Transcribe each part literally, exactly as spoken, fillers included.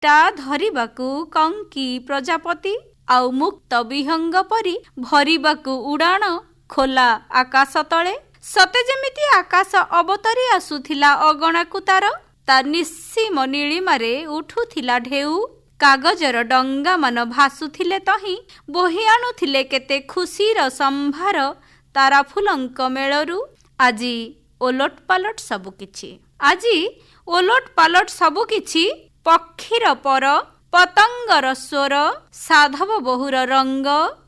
ଟା ଧରିବାକୁ କଙ୍କି ପ୍ରଜାପତି ଆଉ ମୁକ୍ତ ବିହଙ୍ଗ ପରି ଭରିବାକୁ ଉଡ଼ାଣ ଖୋଲା ଆକାଶ ତଳେ। ସତେ ଯେମିତି ଆକାଶ ଅବତରି ଆସୁଥିଲା ଅଗଣାକୁ ତାର, ତା ନିଶ୍ଚିମ ନୀଳିମାରେ ଉଠୁଥିଲା ଢେଉ। କାଗଜର ଡଙ୍ଗାମାନ ଭାସୁଥିଲେ ତହିଁ, ବୋହି ଆଣୁଥିଲେ କେତେ ଖୁସିର ସମ୍ଭାର ତାରା ଫୁଲଙ୍କ ମେଳରୁ। ଆଜି ଓଲଟ ପାଲଟ ସବୁକିଛି, ଆଜି ଓଲଟ ପାଲଟ ସବୁକିଛି। ପକ୍ଷୀର ପର, ପତଙ୍ଗର ସ୍ୱର, ସାଧବ ବୋହୁର ରଙ୍ଗ,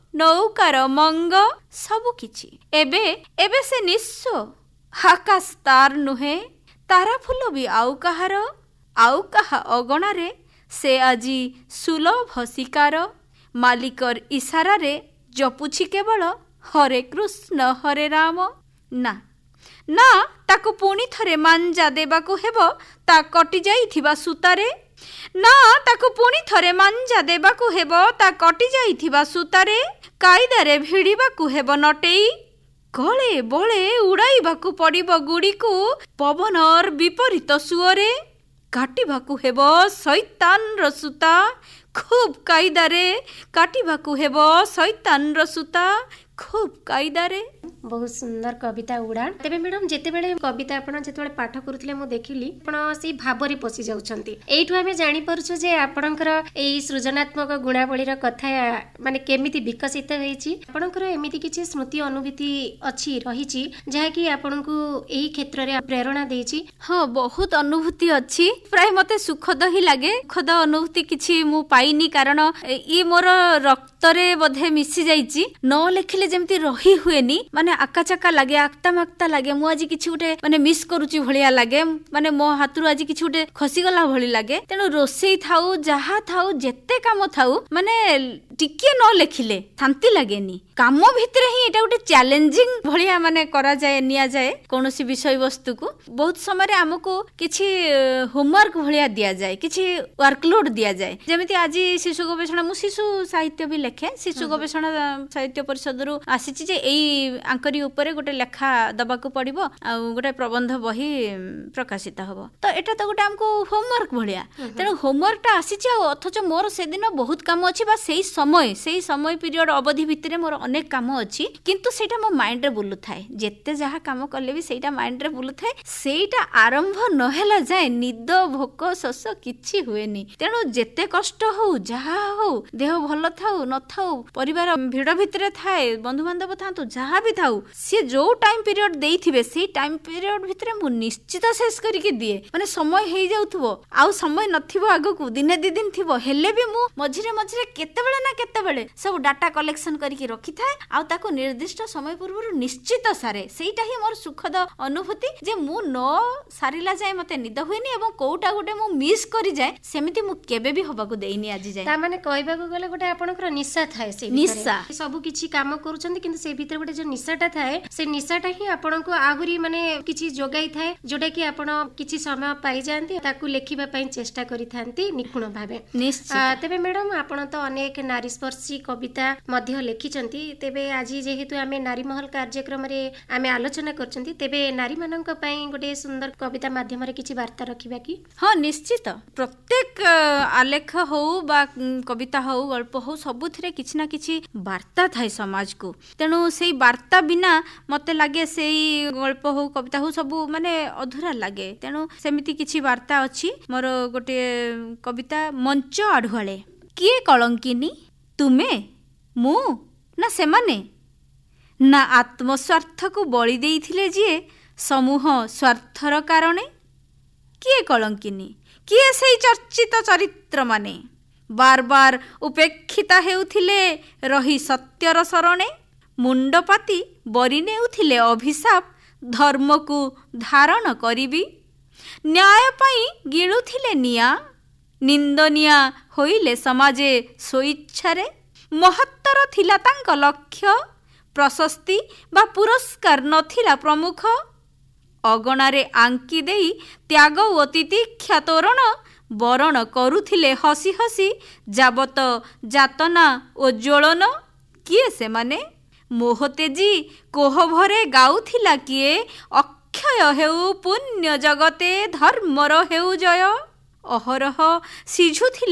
ନୌକାର ମଙ୍ଗ ସବୁକିଛି ଏବେ ଏବେ ସେ ନିଃସ୍ୱ। ଆକାଶ ତାର ନୁହେଁ, ତାରା ଫୁଲ ବି ଆଉ କାହାର, ଆଉ କାହା ଅଗଣାରେ ସେ ଆଜି ସୁଲଭ ଶିକାର। ମାଲିକର ଇସାରାରେ ଜପୁଛି କେବଳ ହରେ କୃଷ୍ଣ ହରେ ରାମ। ନା ନା, ତାକୁ ପୁଣି ଥରେ ମାଞ୍ଜା ଦେବାକୁ ହେବ ତା କଟି ଯାଇଥିବା ସୂତାରେ। ନା, ତାକୁ ପୁଣି ଥରେ ମାଞ୍ଜା ଦେବାକୁ ହେବ ତା କଟି ଯାଇଥିବା ସୂତାରେ। କାଇଦାରେ ଭିଡ଼ିବାକୁ ହେବ ନଟେଇ, ଗଳେ ବଳେ ଉଡ଼ାଇବାକୁ ପଡ଼ିବ ଗୁଡ଼ିକୁ ପବନର ବିପରୀତ ସୁଅରେ। କାଟିବାକୁ ହେବ ଶୈତାନର ସୂତା, ଖୁବ୍ କାଇଦାରେ କାଟିବାକୁ ହେବ ଶୈତାନର ସୂତା, ଖୁବ୍ କାଇଦାରେ। ବହୁତ ସୁନ୍ଦର କବିତା ଉଡ଼ାଣ। ତେବେ ମ୍ୟାଡ଼ାମ, ଯେତେବେଳେ କବିତା ଆପଣ ଯେତେବେଳେ ପାଠ କରୁଥିଲେ ମୁଁ ଦେଖିଲି ଆପଣ ସେଇ ଭାବରେ ପଶି ଯାଉଛନ୍ତି। ଏଇଠୁ ଆମେ ଜାଣିପାରୁଛୁ ଯେ ଆପଣଙ୍କର ଏଇ ସୃଜନାତ୍ମକ ଗୁଣାବଳୀର କଥା ମାନେ କେମିତି ବିକଶିତ ହେଇଛି। ଆପଣଙ୍କର ଏମିତି କିଛି ସ୍ମୃତି ଅନୁଭୂତି ଅଛି ରହିଛି ଯାହାକି ଆପଣଙ୍କୁ ଏଇ କ୍ଷେତ୍ରରେ ପ୍ରେରଣା ଦେଇଛି? ହଁ, ବହୁତ ଅନୁଭୂତି ଅଛି। ପ୍ରାୟ ମତେ ସୁଖଦ ହିଁ ଲାଗେ। ସୁଖଦ ଅନୁଭୂତି କିଛି ମୁଁ ପାଇନି, କାରଣ ଇଏ ମୋର ରକ୍ତରେ ବୋଧେ ମିଶି ଯାଇଛି। ନ ଲେଖିଲେ ଯେମିତି ରହି ହୁଏନି, ମାନେ ଆକାଚାକା ଲାଗେ, ଆକ୍ତା ମାକ୍ତା ଲାଗେ। ମୁଁ ଆଜି କିଛି ଗୋଟେ ମାନେ ମିସ୍ କରୁଛି ଭଳିଆ ଲାଗେ, ମାନେ ମୋ ହାତରୁ ଆଜି କିଛି ଗୋଟେ ଖସିଗଲା ଭଳି ଲାଗେ। ତେଣୁ ରୋଷେଇ ଥାଉ, ଯାହା ଥାଉ, ଯେତେ କାମ ଥାଉ, ମାନେ ଟିକେ ନ ଲେଖିଲେ ଶାନ୍ତି ଲାଗେନି। କାମ ଭିତରେ ହିଁ ଏଇଟା ଗୋଟେ ଚ୍ୟାଲେଞ୍ଜିଂ ଭଳିଆ ମାନେ କରାଯାଏ, ନିଆଯାଏ କୌଣସି ବିଷୟବସ୍ତୁକୁ। ବହୁତ ସମୟରେ ଆମକୁ କିଛି ହୋମୱାର୍କ ଭଳିଆ ଦିଆଯାଏ, କିଛି ୱାର୍କଲୋଡ୍ ଦିଆଯାଏ। ଯେମିତି ଆଜି ଶିଶୁ ଗବେଷଣା, ମୁଁ ଶିଶୁ ସାହିତ୍ୟ ବି ଲେଖେ। ଶିଶୁ ଗବେଷଣା ସାହିତ୍ୟ ପରିଷଦରୁ ଆସିଛି ଯେ ଏଇ ଆଙ୍କରି ଉପରେ ଗୋଟେ ଲେଖା ଦବାକୁ ପଡିବ, ଆଉ ଗୋଟେ ପ୍ରବନ୍ଧ ବହି ପ୍ରକାଶିତ ହବ। ତ ଏଟା ତ ଗୋଟେ ଆମକୁ ହୋମୱାର୍କ ଭଳିଆ। ତେଣୁ ହୋମୱାର୍କଟା ଆସିଛି, ଆଉ ଅଥଚ ମୋର ସେଦିନ ବହୁତ କାମ ଅଛି, ବା ସେଇ ସମୟ ସେଇ ସମୟ ପିରିୟଡ଼ ଅବଧି ଭିତରେ ମୋର ଅନେକ କାମ ଅଛି, କିନ୍ତୁ ସେଇଟା ମୋ ମାଇଣ୍ଡରେ ବୁଲୁଥାଏ। ଯେତେ ଯାହା କାମ କଲେ ବି ସେଇଟା ମାଇଣ୍ଡରେ ବୁଲୁଥାଏ। ସେଇଟା ଆରମ୍ଭ ନହେଲା ଯାଏ ନିଦ, ଭୋକ, ଶୋଷ କିଛି ହୁଏନି। ତେଣୁ ଯେତେ କଷ୍ଟ ହଉ, ଯାହା ହଉ, ଦେହ ଭଲ ଥାଉ ନଥାଉ, ପରିବାର ଭିଡ଼ ଭିତରେ ଥାଏ, ବନ୍ଧୁବାନ୍ଧବ ଥାନ୍ତୁ, ଯାହା ବି ଥାଉ, ସିଏ ଯୋଉ ଟାଇମ ପିରିୟଡ଼ ଦେଇଥିବେ ସେଇ ଟାଇମ ପିରିୟଡ଼ ଭିତରେ ମୁଁ ନିଶ୍ଚିତ ଶେଷ କରିକି ଦିଏ। ମାନେ ସମୟ ହେଇଯାଉଥିବ, ଆଉ ସମୟ ନଥିବ, ଆଗକୁ ଦିନେ ଦି ଦିନ ଥିବ, ହେଲେ ବି ମୁଁ ମଝିରେ ମଝିରେ କେତେବେଳେ ନା କେତେବେଳେ ସବୁ ଡାଟା କଲେକ୍ସନ କରିକି ରଖିଥାଏ, ଆଉ ତାକୁ ନିର୍ଦ୍ଦିଷ୍ଟ ସମୟ ପୂର୍ବରୁ ନିଶ୍ଚିତ ସାରେ। ସେଇଟା ହିଁ ମୋର ସୁଖଦ ଅନୁଭୂତି ଯେ ମୁଁ ନ ସାରିଲା ଯାଏ ମତେ ନିଦ ହୁଏନି, ଏବଂ କୋଉଟା ଗୋଟେ ମୁଁ ମିସ୍ କରିଯାଏ ସେମିତି ମୁଁ କେବେ ବି ହବାକୁ ଦେଇନି ଆଜି ଯାଏ। ତା ମାନେ କହିବାକୁ ଗଲେ ଗୋଟେ ଆପଣଙ୍କର ନିଶା ଥାଏ, ସେ ନିଶା। ସବୁ କିଛି କାମ କରୁଛନ୍ତି କିନ୍ତୁ ସେ ଭିତରେ ଗୋଟେ ଯୋଉ ନିଶାଟା ଥାଏ, ସେ ନିଶାଟା ହିଁ ଆପଣଙ୍କୁ ଆହୁରି ମାନେ କିଛି ଯୋଗାଇ ଥାଏ, ଯୋଉଟା କି ଆପଣ କିଛି ସମୟ ପାଇଯାଆନ୍ତି, ତାକୁ ଲେଖିବା ପାଇଁ ଚେଷ୍ଟା କରିଥାନ୍ତି ନିପୁଣ ଭାବେ। ତେବେ ମ୍ୟାଡାମ, ଆପଣ ତ ଅନେକ ନାରୀ ସ୍ପର୍ଶୀ କବିତା ମଧ୍ୟ ଲେଖିଛନ୍ତି। ତେବେ ଆଜି ଯେହେତୁ ଆମେ ନାରୀ ମହଲ କାର୍ଯ୍ୟକ୍ରମରେ ଆମେ ଆଲୋଚନା କରୁଛନ୍ତି, ତେବେ ନାରୀ ମାନଙ୍କ ପାଇଁ ଗୋଟେ ସୁନ୍ଦର କବିତା ମାଧ୍ୟମରେ କିଛି ବାର୍ତ୍ତା ରଖିବା କି? ହଁ, ନିଶ୍ଚିତ। ପ୍ରତ୍ୟେକ ଆଲେଖ ହଉ ବା କବିତା ହଉ, ଗଳ୍ପ ହଉ, ସବୁଥିରେ କିଛି ନା କିଛି ବାର୍ତ୍ତା ଥାଏ ସମାଜକୁ। ତେଣୁ ସେଇ ବାର୍ତ୍ତା ବିନା ମତେ ଲାଗେ ସେଇ ଗଳ୍ପ ହଉ, କବିତା ହଉ, ସବୁ ମାନେ ଅଧୁରା ଲାଗେ। ତେଣୁ ସେମିତି କିଛି ବାର୍ତ୍ତା ଅଛି। ମୋର ଗୋଟେ କବିତା, ମଞ୍ଚ ଆଢୁଆଳେ। କିଏ କଳଙ୍କିନୀ? ତୁମେ, ମୁଁ, ନା ସେମାନେ? ନା ଆତ୍ମସ୍ୱାର୍ଥକୁ ବଳି ଦେଇଥିଲେ ଯିଏ ସମୂହ ସ୍ୱାର୍ଥର କାରଣେ? କିଏ କଳଙ୍କିନୀ? କିଏ ସେଇ ଚର୍ଚ୍ଚିତ ଚରିତ୍ର ମାନେ? ବାର ବାର ଉପେକ୍ଷିତା ହେଉଥିଲେ ରହି ସତ୍ୟର ଶରଣେ। ମୁଣ୍ଡପାତି ବରି ନେଉଥିଲେ ଅଭିଶାପ, ଧର୍ମକୁ ଧାରଣ କରିବି। ନ୍ୟାୟ ପାଇଁ ଗିଳୁଥିଲେ ନିଆଁ, ନିନ୍ଦନିଆ ହୋଇଲେ ସମାଜେ ସ୍ୱଇଚ୍ଛାରେ। ମହତ୍ତର ଥିଲା ତାଙ୍କ ଲକ୍ଷ୍ୟ, ପ୍ରଶସ୍ତି ବା ପୁରସ୍କାର ନଥିଲା ପ୍ରମୁଖ। ଅଗଣାରେ ଆଙ୍କି ଦେଇ ତ୍ୟାଗ ଓ ତିତିକ୍ଷା ତୋରଣ, ବରଣ କରୁଥିଲେ ହସି ହସି ଯାବତ ଯାତନା ଓ ଜ୍ୱଳନ। କିଏ ସେମାନେ? ମୋହ ତେଜି କୋହଭରେ ଗାଉଥିଲା କିଏ, ଅକ୍ଷୟ ହେଉ ପୁଣ୍ୟ ଜଗତେ ଧର୍ମର ହେଉ ଜୟ। ଅହରହ ସିଝୁଥିଲା